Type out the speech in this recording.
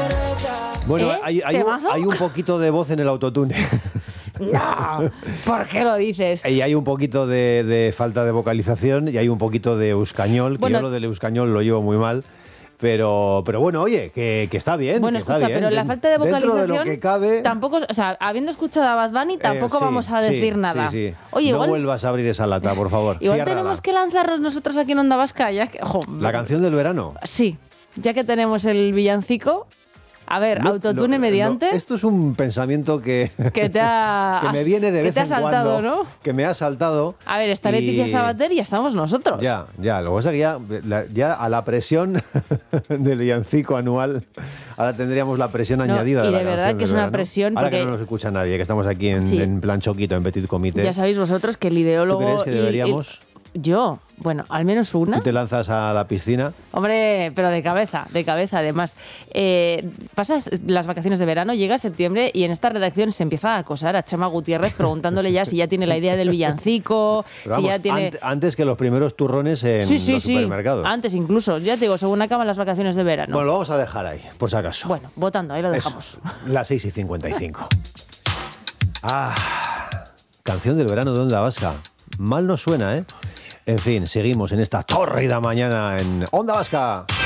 Bueno, hay un poquito de voz en el autotune. No, ¿por qué lo dices? Y hay un poquito de falta de vocalización y hay un poquito de euskañol, que yo lo del euskañol lo llevo muy mal. Pero bueno, oye, que está bien. Bueno, que escucha, está bien. pero la falta de vocalización, dentro de lo que cabe, tampoco, o sea, habiendo escuchado a Bad Bunny, tampoco sí, vamos a decir nada. Sí. Oye, no igual, vuelvas a abrir esa lata, por favor. igual Ciérrala. tenemos que lanzarnos nosotros aquí en Onda Vasca. La canción del verano. Sí, ya que tenemos el villancico. A ver, autotune mediante. Esto es un pensamiento que me viene de vez en saltado, cuando. ¿no? Que me ha saltado. A ver, está Leticia Sabater y ya estamos nosotros. Ya. Lo que pasa es que ya a la presión del villancico anual, ahora tendríamos la presión añadida de la canción. Y de verdad que es una presión. Ahora porque que no nos escucha nadie, que estamos aquí en plan choquito, en petit comité. Ya sabéis vosotros que el ideólogo. ¿Tú crees que deberíamos? Yo, bueno, al menos una. ¿Tú te lanzas a la piscina? Hombre, pero de cabeza además. Pasas las vacaciones de verano, llega septiembre y en esta redacción se empieza a acosar a Chema Gutiérrez preguntándole ya si ya tiene la idea del villancico, Pero si vamos, ya tiene... antes que los primeros turrones en los supermercados. Antes incluso, ya te digo, según acaban las vacaciones de verano. Bueno, lo vamos a dejar ahí, por si acaso. Bueno, votando, ahí lo dejamos. Las 6:55. Canción del verano de Onda Vasca. Mal no suena, ¿eh? En fin, seguimos en esta tórrida mañana en Onda Vasca.